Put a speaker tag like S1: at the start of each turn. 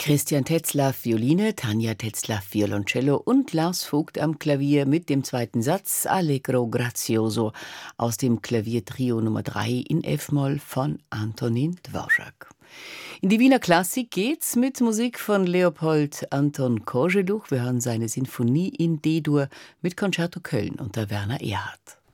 S1: Christian Tetzlaff Violine, Tanja Tetzlaff Violoncello und Lars Vogt am Klavier mit dem zweiten Satz Allegro grazioso aus dem Klaviertrio Nummer 3 in F-Moll von Antonin Dvorak. In die Wiener Klassik geht's mit Musik von Leopold Anton Koželuch. Wir hören seine Sinfonie in D-Dur mit Concerto Köln unter Werner Erhardt.